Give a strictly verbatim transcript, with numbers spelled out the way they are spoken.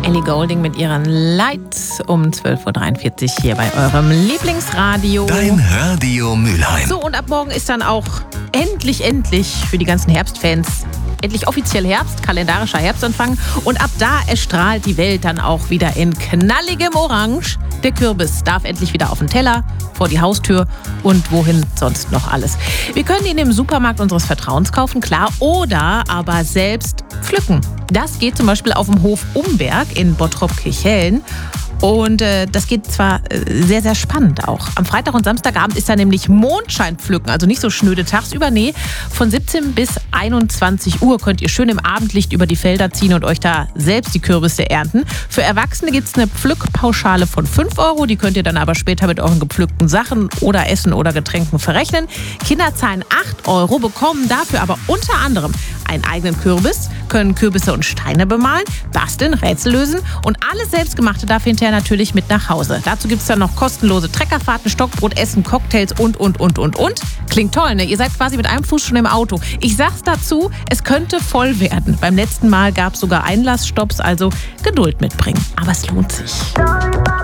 Ellie Goulding mit ihren Lights um zwölf Uhr dreiundvierzig hier bei eurem Lieblingsradio. Dein Radio Mülheim. So, und ab morgen ist dann auch endlich, endlich für die ganzen Herbstfans endlich offiziell Herbst, kalendarischer Herbstanfang. Und ab da erstrahlt die Welt dann auch wieder in knalligem Orange. Der Kürbis darf endlich wieder auf den Teller, vor die Haustür und wohin sonst noch alles. Wir können ihn im Supermarkt unseres Vertrauens kaufen, klar, oder aber selbst pflücken. Das geht zum Beispiel auf dem Hof Umberg in Bottrop-Kirchhellen. Und äh, das geht zwar äh, sehr, sehr spannend auch. Am Freitag und Samstagabend ist da nämlich Mondscheinpflücken, also nicht so schnöde tagsüber, nee. Von siebzehn bis einundzwanzig Uhr könnt ihr schön im Abendlicht über die Felder ziehen und euch da selbst die Kürbisse ernten. Für Erwachsene gibt es eine Pflückpauschale von fünf Euro, die könnt ihr dann aber später mit euren gepflückten Sachen oder Essen oder Getränken verrechnen. Kinder zahlen acht Euro, bekommen dafür aber unter anderem einen eigenen Kürbis, können Kürbisse und Steine bemalen, basteln, Rätsel lösen und alles Selbstgemachte darf hinterher natürlich mit nach Hause. Dazu gibt es dann noch kostenlose Treckerfahrten, Stockbrot, Essen, Cocktails und, und, und, und, und. Klingt toll, ne? Ihr seid quasi mit einem Fuß schon im Auto. Ich sag's dazu, es könnte voll werden. Beim letzten Mal gab es sogar Einlassstopps, also Geduld mitbringen. Aber es lohnt sich.